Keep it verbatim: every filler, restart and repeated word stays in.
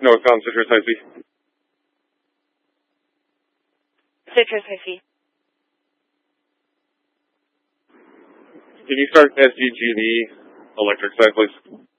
Northbound Citrus I C. Citrus I C. Can you start S D G D electric side, please?